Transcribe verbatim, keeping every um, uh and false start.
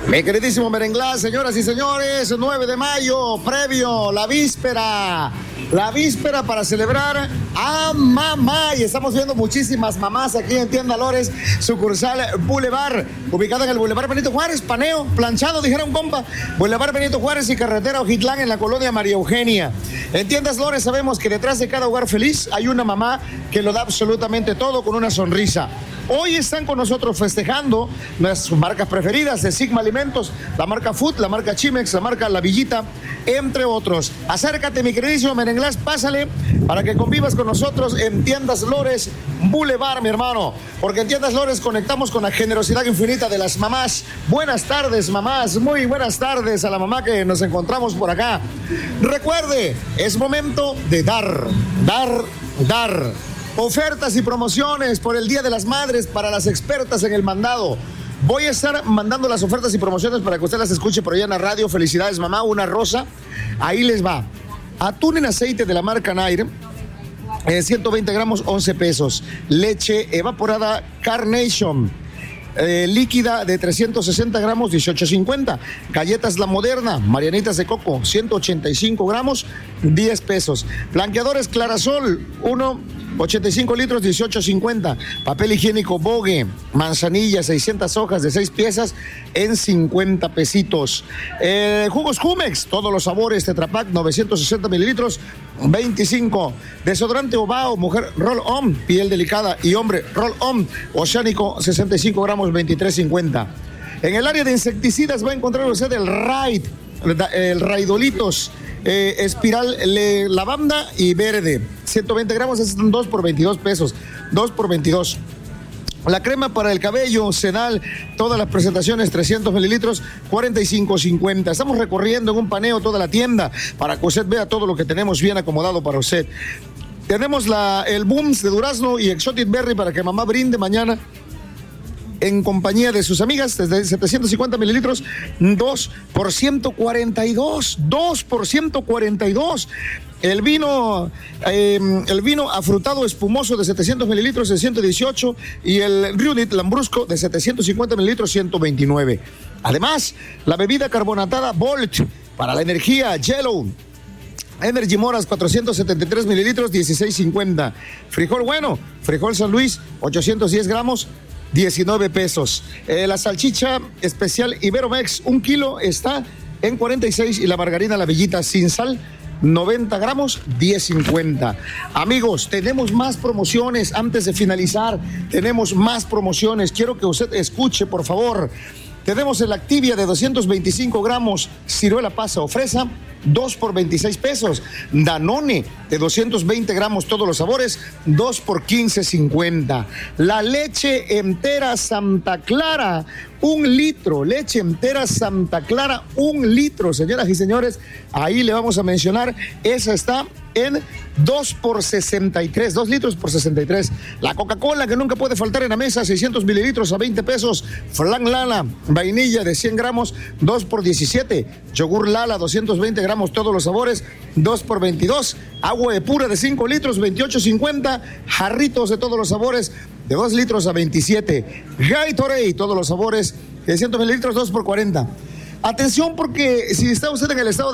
Mi queridísimo Merenglás, señoras y señores, nueve de mayo, previo, la víspera, la víspera para celebrar a mamá. Y estamos viendo muchísimas mamás aquí en Tienda Lores, sucursal Boulevard, ubicada en el Boulevard Benito Juárez, paneo, planchado, dijeron compa, Boulevard Benito Juárez y carretera Ojitlán en la colonia María Eugenia. En Tiendas Lores sabemos que detrás de cada hogar feliz hay una mamá que lo da absolutamente todo con una sonrisa. Hoy están con nosotros festejando nuestras marcas preferidas de Sigma Alimentos, la marca Food, la marca Chimex, la marca La Villita, entre otros. Acércate, mi queridísimo Merenglás, pásale para que convivas con nosotros en Tiendas Lores Boulevard, mi hermano, porque en Tiendas Lores conectamos con la generosidad infinita de las mamás. Buenas tardes, mamás, muy buenas tardes a la mamá que nos encontramos por acá. Recuerde, es momento de dar, dar, dar. Ofertas y promociones por el Día de las Madres para las expertas en el mandado. Voy a estar mandando las ofertas y promociones para que usted las escuche por allá en la radio. Felicidades, mamá, una rosa. Ahí les va. Atún en aceite de la marca Nair, eh, ciento veinte gramos, once pesos. Leche evaporada Carnation, Eh, líquida de trescientos sesenta gramos, dieciocho cincuenta. Galletas La Moderna, Marianitas de Coco, ciento ochenta y cinco gramos, diez pesos. Blanqueadores Clarasol, uno ochenta y cinco litros, dieciocho cincuenta. Papel higiénico Bogue, manzanilla, seiscientas hojas de seis piezas en cincuenta pesitos. Eh, jugos Jumex, todos los sabores, Tetra Pak, novecientos sesenta mililitros, veinticinco. Desodorante Obao, mujer Roll On, piel delicada, y hombre Roll On, oceánico, sesenta y cinco gramos, veintitrés cincuenta. En el área de insecticidas va a encontrar usted el Raid, el Raidolitos, eh, espiral le, lavanda y verde, ciento veinte gramos, es dos por veintidós pesos, dos por veintidós. La crema para el cabello Sedal, todas las presentaciones, trescientos mililitros, cuarenta y cinco cincuenta. Estamos recorriendo en un paneo toda la tienda para que usted vea todo lo que tenemos bien acomodado para usted. Tenemos la, el Booms de durazno y Exotic Berry para que mamá brinde mañana en compañía de sus amigas, desde setecientos cincuenta mililitros, dos por ciento cuarenta y dos, dos por ciento cuarenta y dos. El vino, eh, el vino afrutado espumoso de setecientos mililitros de ciento dieciocho y el Riunit Lambrusco de setecientos cincuenta mililitros, ciento veintinueve. Además, la bebida carbonatada Volt para la energía Yellow Energy Moras, cuatrocientos setenta y tres mililitros, dieciséis cincuenta. Frijol bueno, frijol San Luis, ochocientos diez gramos, diecinueve pesos. Eh, la salchicha especial Iberomex, un kilo, está en cuarenta y seis, y la margarina La Villita sin sal, noventa gramos, diez cincuenta. Amigos, tenemos más promociones antes de finalizar. Tenemos más promociones. Quiero que usted escuche, por favor. Tenemos el Activia de doscientos veinticinco gramos, ciruela pasa o fresa, dos por veintiséis pesos. Danone de doscientos veinte gramos, todos los sabores, dos por quince cincuenta. La leche entera Santa Clara, un litro. Leche entera Santa Clara, un litro. Señoras y señores, ahí le vamos a mencionar, esa está en dos por sesenta y tres, dos litros por sesenta y tres. La Coca-Cola, que nunca puede faltar en la mesa, seiscientos mililitros a veinte pesos. Flan Lala, vainilla de cien gramos, dos por diecisiete. Yogur Lala, doscientos veinte gramos, todos los sabores, dos por veintidós. Agua de pura de cinco litros, veintiocho cincuenta. Jarritos de todos los sabores, de dos litros a veintisiete. Gatorade, todos los sabores, seiscientos mililitros, dos por cuarenta. Atención, porque si está usted en el estado